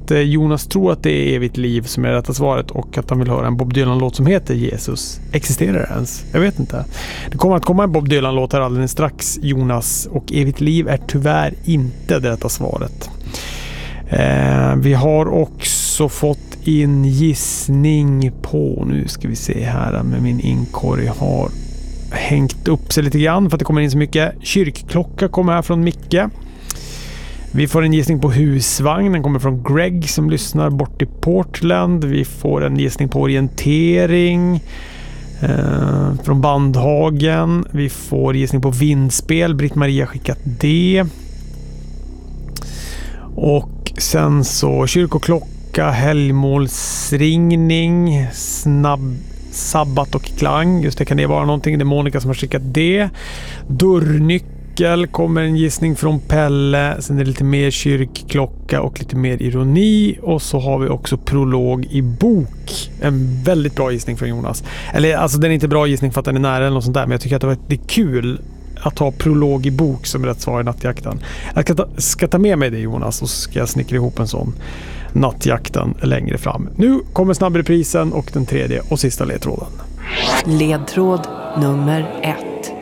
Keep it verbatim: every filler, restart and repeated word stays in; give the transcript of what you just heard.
att Jonas tror att det är evigt liv som är rätta svaret och att han vill höra en Bob Dylan-låt som heter Jesus. Existerar det ens? Jag vet inte. Det kommer att komma en Bob Dylan-låt här alldeles strax, Jonas, och evigt liv är tyvärr inte det rätta svaret. Eh, vi har också fått in gissning på, nu ska vi se här med min inkorg har hängt upp sig lite grann för att det kommer in så mycket. Kyrkklocka kommer här från Micke. Vi får en gissning på husvagn. Den kommer från Greg som lyssnar bort i Portland. Vi får en gissning på orientering eh, från Bandhagen. Vi får gissning på vindspel. Britt-Maria skickat det. Och sen så kyrkoklocka, helgmålsringning, snabb sabbat och klang. Just det, kan det vara någonting. Det är Monica som har skickat det. Dörrnyckel kommer en gissning från Pelle. Sen är det lite mer kyrkklocka och lite mer ironi. Och så har vi också prolog i bok. En väldigt bra gissning från Jonas. Eller alltså den är inte bra gissning för att den är nära eller något sånt där. Men jag tycker att det, var, det är kul att ha prolog i bok som rätt svar i nattjakten. Jag ska ta, ska ta med mig det, Jonas, och så ska jag snickra ihop en sån nattjakten längre fram. Nu kommer snabbreprisen och den tredje och sista ledtråden. Ledtråd nummer ett.